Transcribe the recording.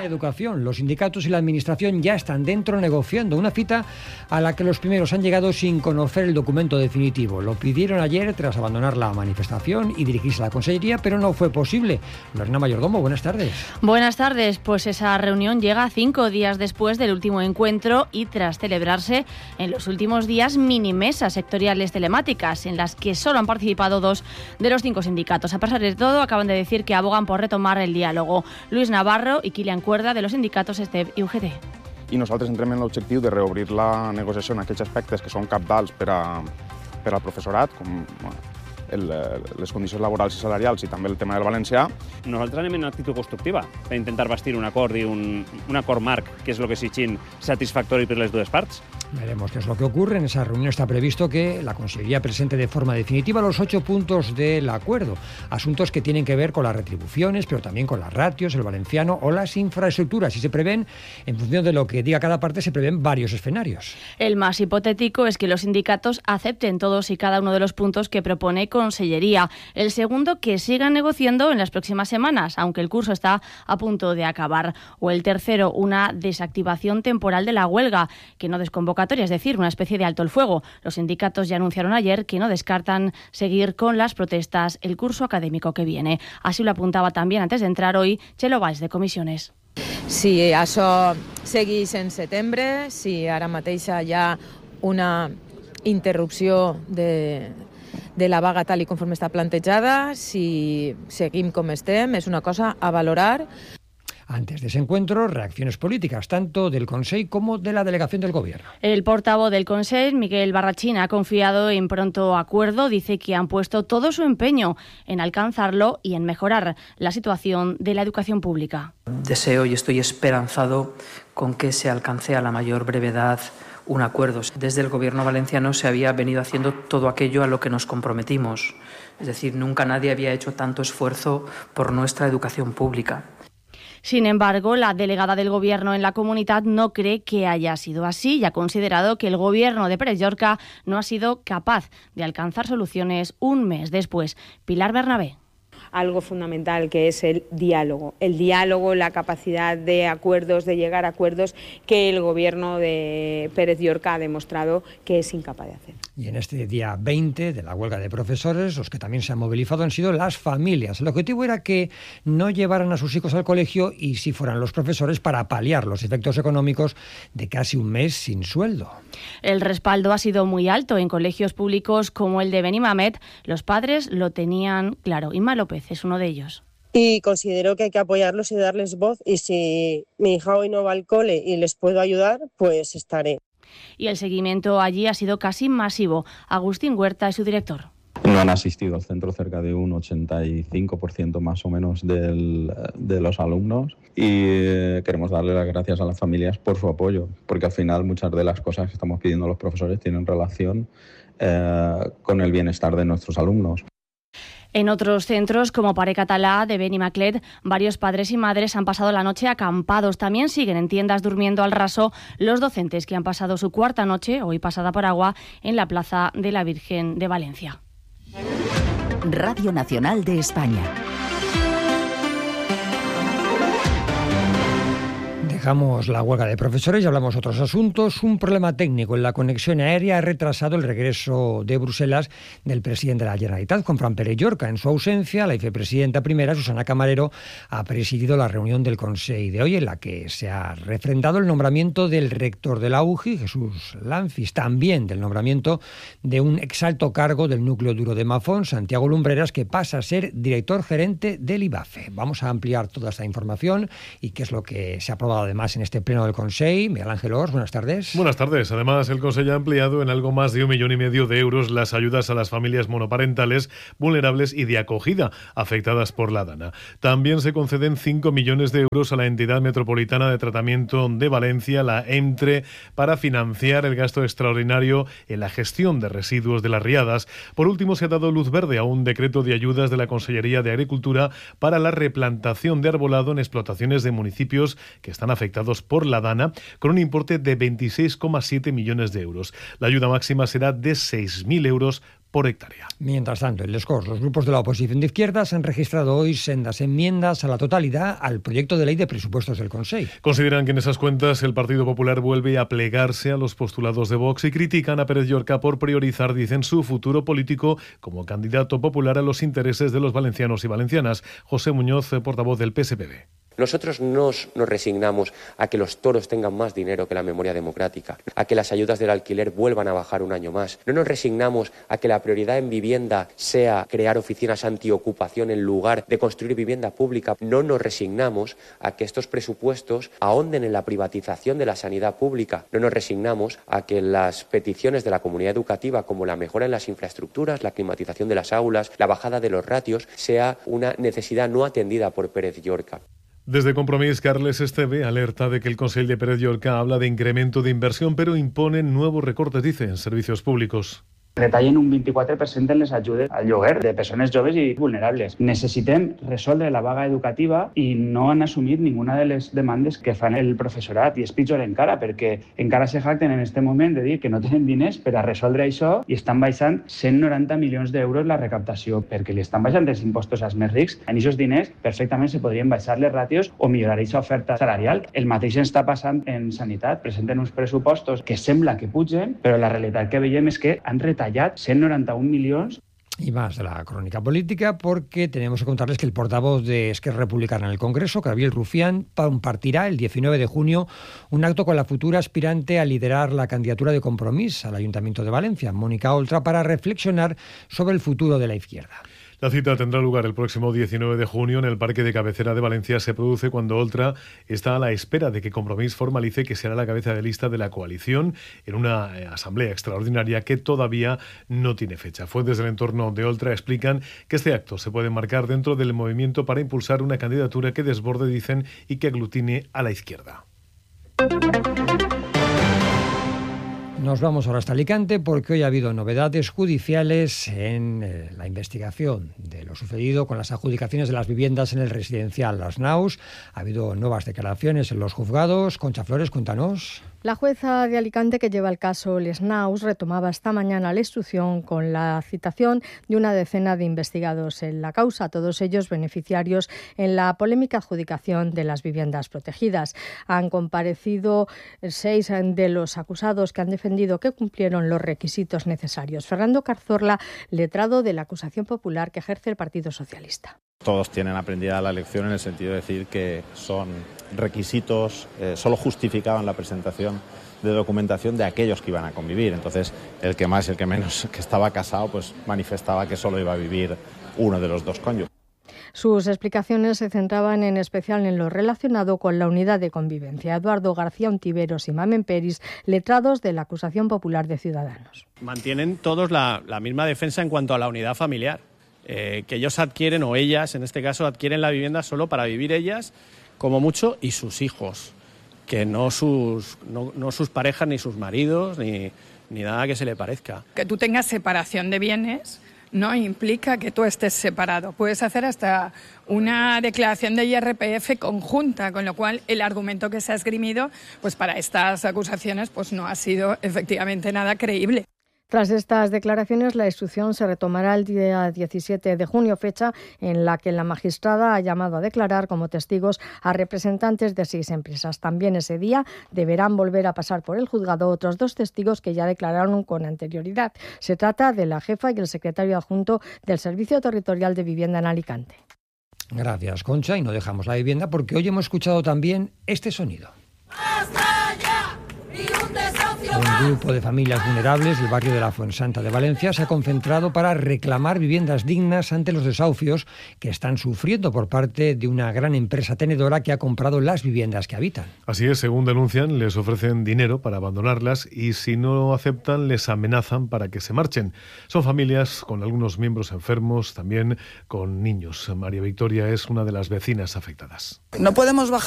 Educación. Los sindicatos y la administración ya están dentro negociando una cita a la que los primeros han llegado sin conocer el documento definitivo. Lo pidieron ayer tras abandonar la manifestación y dirigirse a la Consellería, pero no fue posible. Lorena Mayordomo, buenas tardes. Buenas tardes. Pues esa reunión llega 5 días después del último encuentro y tras celebrarse en los últimos días mini mesas sectoriales telemáticas en las que solo han participado 2 de los 5 sindicatos. A pesar de todo, acaban de decir que abogan por retomar el diálogo. Luis Navarro i Kilian Cuerda, de los sindicatos STEP i UGT. I nosaltres entrem en l'objectiu de reobrir la negociació en aquells aspectes que són cabdals per al professorat, com les condicions laborals i salarials i també el tema del valencià. Nosaltres anem en una actitud constructiva per intentar bastir un acord i un acord marc, que és el que exigim, satisfactori per les dues parts. Veremos qué es lo que ocurre. En esa reunión está previsto que la Consellería presente de forma definitiva los 8 puntos del acuerdo. Asuntos que tienen que ver con las retribuciones, pero también con las ratios, el valenciano o las infraestructuras. Y se prevén, en función de lo que diga cada parte, se prevén varios escenarios. El más hipotético es que los sindicatos acepten todos y cada uno de los puntos que propone Consellería. El segundo, que sigan negociando en las próximas semanas, aunque el curso está a punto de acabar. O el tercero, una desactivación temporal de la huelga, que no desconvoca, es decir, una especie de alto el fuego. Los sindicatos ya anunciaron ayer que no descartan seguir con las protestas el curso académico que viene. Así lo apuntaba también antes de entrar hoy Txelo Valls, de Comissiones. Si això seguís en setembre, si ara mateix hi ha una interrupció de la vaga tal i conforme està plantejada, si seguim com estem, és una cosa a valorar. Antes de ese encuentro, reacciones políticas, tanto del Consell como de la delegación del Gobierno. El portavoz del Consell, Miguel Barrachín, ha confiado en pronto acuerdo. Dice que han puesto todo su empeño en alcanzarlo y en mejorar la situación de la educación pública. Deseo y estoy esperanzado con que se alcance a la mayor brevedad un acuerdo. Desde el Gobierno valenciano se había venido haciendo todo aquello a lo que nos comprometimos. Es decir, nunca nadie había hecho tanto esfuerzo por nuestra educación pública. Sin embargo, la delegada del Gobierno en la comunidad no cree que haya sido así y ha considerado que el Gobierno de Pérez Llorca no ha sido capaz de alcanzar soluciones un mes después. Pilar Bernabé. Algo fundamental, que es el diálogo, la capacidad de acuerdos, de llegar a acuerdos, que el Gobierno de Pérez Llorca ha demostrado que es incapaz de hacer. Y en este día 20 de la huelga de profesores, los que también se han movilizado han sido las familias. El objetivo era que no llevaran a sus hijos al colegio y sí fueran los profesores para paliar los efectos económicos de casi un mes sin sueldo. El respaldo ha sido muy alto en colegios públicos como el de Benimamet. Los padres lo tenían claro. Inma López es uno de ellos. Y considero que hay que apoyarlos y darles voz, y si mi hija hoy no va al cole y les puedo ayudar, pues estaré. Y el seguimiento allí ha sido casi masivo. Agustín Huerta es su director. No han asistido al centro cerca de un 85% más o menos de los alumnos, y queremos darle las gracias a las familias por su apoyo, porque al final muchas de las cosas que estamos pidiendo a los profesores tienen relación con el bienestar de nuestros alumnos. En otros centros, como Pare Català de Benimaclet, varios padres y madres han pasado la noche acampados. También siguen en tiendas durmiendo al raso los docentes que han pasado su cuarta noche, hoy pasada por agua, en la Plaza de la Virgen de Valencia. Radio Nacional de España. Dejamos la huelga de profesores y hablamos de otros asuntos. Un problema técnico en la conexión aérea ha retrasado el regreso de Bruselas del presidente de la Generalitat, con Fran Pérez Llorca. En su ausencia, la vicepresidenta primera, Susana Camarero, ha presidido la reunión del Consell de hoy, en la que se ha refrendado el nombramiento del rector de la UJI, Jesús Lanfis, también del nombramiento de un exalto cargo del núcleo duro de Mafón, Santiago Lumbreras, que pasa a ser director gerente del IBAFE. Vamos a ampliar toda esta información y qué es lo que se ha aprobado además en este pleno del Consell. Miguel Ángel Ors, buenas tardes. Buenas tardes. Además, el Consell ha ampliado en algo más de 1,5 millones de euros las ayudas a las familias monoparentales vulnerables y de acogida afectadas por la DANA. También se conceden 5 millones de euros a la Entidad Metropolitana de Tratamiento de Valencia, la EMTRE, para financiar el gasto extraordinario en la gestión de residuos de las riadas. Por último, se ha dado luz verde a un decreto de ayudas de la Consellería de Agricultura para la replantación de arbolado en explotaciones de municipios que están afectados por la DANA, con un importe de 26,7 millones de euros. La ayuda máxima será de 6.000 euros por hectárea. Mientras tanto, en Les Corts, los grupos de la oposición de izquierdas han registrado hoy sendas enmiendas a la totalidad al proyecto de ley de presupuestos del Consell. Consideran que en esas cuentas el Partido Popular vuelve a plegarse a los postulados de Vox y critican a Pérez Llorca por priorizar, dicen, su futuro político como candidato popular a los intereses de los valencianos y valencianas. José Muñoz, portavoz del PSPB. Nosotros no nos resignamos a que los toros tengan más dinero que la memoria democrática, a que las ayudas del alquiler vuelvan a bajar un año más. No nos resignamos a que la prioridad en vivienda sea crear oficinas antiocupación en lugar de construir vivienda pública. No nos resignamos a que estos presupuestos ahonden en la privatización de la sanidad pública. No nos resignamos a que las peticiones de la comunidad educativa, como la mejora en las infraestructuras, la climatización de las aulas, la bajada de los ratios, sea una necesidad no atendida por Pérez Llorca. Desde Compromís, Carles Esteve alerta de que el Consell de Pérez Llorca habla de incremento de inversión, pero impone nuevos recortes, dice, en servicios públicos. Retallen un 24% en les ajudes al lloguer de persones joves i vulnerables. Necessitem resoldre la vaga educativa i no han assumit ninguna de les demandes que fan el professorat, i és pitjor encara, perquè encara se jacten en aquest moment de dir que no tenen diners per a resoldre això i estan baixant 190 milions d'euros la recaptació, perquè li estan baixant els impostos als més rics. En aquests diners perfectament se podrien baixar les ràtios o millorar aquesta oferta salarial. El mateix està passant en sanitat. Presenten uns pressupostos que sembla que pugen, però la realitat que veiem és que han retallat 191 millones. Y más de la crónica política, porque tenemos que contarles que el portavoz de Esquerra Republicana en el Congreso, Gabriel Rufián, compartirá el 19 de junio un acto con la futura aspirante a liderar la candidatura de Compromís al Ayuntamiento de Valencia, Mónica Oltra, para reflexionar sobre el futuro de la izquierda. La cita tendrá lugar el próximo 19 de junio en el Parque de Cabecera de Valencia. Se produce cuando Oltra está a la espera de que Compromís formalice que será la cabeza de lista de la coalición en una asamblea extraordinaria que todavía no tiene fecha. Fuentes del entorno de Oltra explican que este acto se puede marcar dentro del movimiento para impulsar una candidatura que desborde, dicen, y que aglutine a la izquierda. Nos vamos ahora hasta Alicante porque hoy ha habido novedades judiciales en la investigación de lo sucedido con las adjudicaciones de las viviendas en el residencial Las Naus. Ha habido nuevas declaraciones en los juzgados. Concha Flores, cuéntanos. La jueza de Alicante que lleva el caso Les Naus retomaba esta mañana la instrucción con la citación de una decena de investigados en la causa, todos ellos beneficiarios en la polémica adjudicación de las viviendas protegidas. Han comparecido 6 de los acusados que han defendido que cumplieron los requisitos necesarios. Fernando Cazorla, letrado de la acusación popular que ejerce el Partido Socialista. Todos tienen aprendida la lección en el sentido de decir que son requisitos, solo justificaban la presentación de documentación de aquellos que iban a convivir. Entonces, el que más y el que menos que estaba casado, pues manifestaba que solo iba a vivir uno de los dos cónyuges. Sus explicaciones se centraban en especial en lo relacionado con la unidad de convivencia. Eduardo García Ontiveros y Mamen Peris, letrados de la acusación popular de Ciudadanos. Mantienen todos la misma defensa en cuanto a la unidad familiar. Que ellos adquieren, o ellas en este caso, adquieren la vivienda solo para vivir ellas, como mucho, y sus hijos, que no sus parejas, ni sus maridos, ni nada que se le parezca. Que tú tengas separación de bienes no implica que tú estés separado. Puedes hacer hasta una declaración de IRPF conjunta, con lo cual el argumento que se ha esgrimido pues para estas acusaciones pues no ha sido efectivamente nada creíble. Tras estas declaraciones, la instrucción se retomará el día 17 de junio, fecha en la que la magistrada ha llamado a declarar como testigos a representantes de 6 empresas. También ese día deberán volver a pasar por el juzgado otros 2 testigos que ya declararon con anterioridad. Se trata de la jefa y el secretario adjunto del Servicio Territorial de Vivienda en Alicante. Gracias, Concha. Y no dejamos la vivienda porque hoy hemos escuchado también este sonido. Un grupo de familias vulnerables del barrio de la Fuensanta de Valencia se ha concentrado para reclamar viviendas dignas ante los desahucios que están sufriendo por parte de una gran empresa tenedora que ha comprado las viviendas que habitan. Así es, según denuncian, les ofrecen dinero para abandonarlas y si no aceptan les amenazan para que se marchen. Son familias con algunos miembros enfermos, también con niños. María Victoria es una de las vecinas afectadas. No podemos bajar